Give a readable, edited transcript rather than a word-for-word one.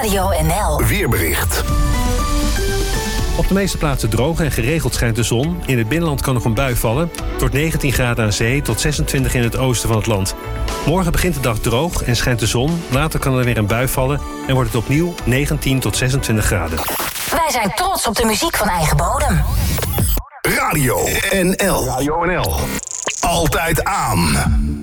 Radio NL. Weerbericht. Op de meeste plaatsen droog en geregeld schijnt de zon. In het binnenland kan nog een bui vallen. Het wordt 19 graden aan zee tot 26 in het oosten van het land. Morgen begint de dag droog en schijnt de zon. Later kan er weer een bui vallen en wordt het opnieuw 19 tot 26 graden. Wij zijn trots op de muziek van eigen bodem. Radio NL. Altijd aan.